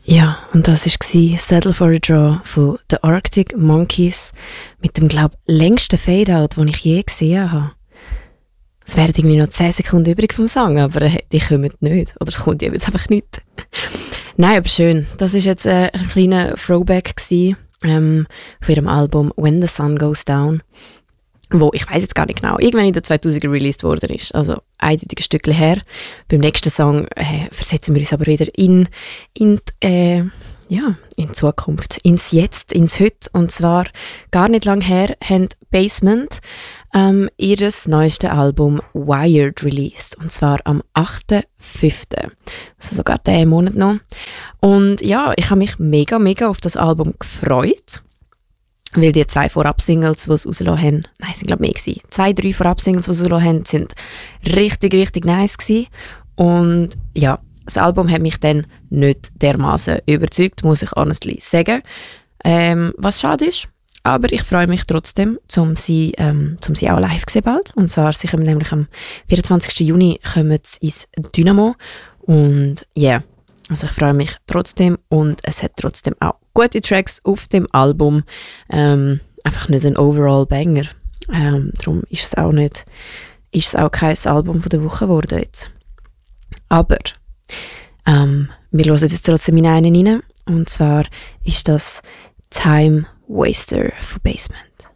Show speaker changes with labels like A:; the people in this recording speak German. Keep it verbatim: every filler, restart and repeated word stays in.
A: Ja, und das war «Settle for a Draw» von The Arctic Monkeys mit dem, glaube ich, längsten Fade-Out, den ich je gesehen habe. Es wären irgendwie noch zehn Sekunden übrig vom Song, aber die kommen nicht. Oder es kommt jetzt einfach nicht. Nein, aber schön. Das war jetzt äh, ein kleiner Throwback gewesen, ähm, auf ihrem Album «When the Sun Goes Down», wo, ich weiss jetzt gar nicht genau, irgendwann in den zweitausender released worden ist. Also eindeutig ein Stückchen her. Beim nächsten Song äh, versetzen wir uns aber wieder in, in die, äh, ja, in die Zukunft, ins Jetzt, ins Heute. Und zwar, gar nicht lang her, haben Basement ähm, ihres neueste Album «Wired» released. Und zwar am achten fünften Also sogar diesen Monat noch. Und ja, ich habe mich mega, mega auf das Album gefreut. Weil die zwei Vorab-Singles, die sie rausgelassen haben, nein, es sind glaube ich mehr gewesen. Zwei, drei Vorab-Singles, die sie rausgelassen haben, sind richtig, richtig nice gewesen. Und ja, das Album hat mich dann nicht dermaßen überzeugt, muss ich honestly sagen. Ähm, was schade ist. Aber ich freue mich trotzdem, um sie, ähm, um sie auch live zu sehen bald. Und zwar, sie kommen nämlich am vierundzwanzigsten Juni kommen sie ins Dynamo. Und ja, yeah. Also ich freue mich trotzdem und es hat trotzdem auch gute Tracks auf dem Album. Ähm, einfach nicht ein Overall-Banger. Ähm, darum ist es auch nicht, ist es auch kein Album von der Woche geworden jetzt. Aber ähm, wir hören jetzt trotzdem in einen rein. Und zwar ist das «Time Waster» von Basement.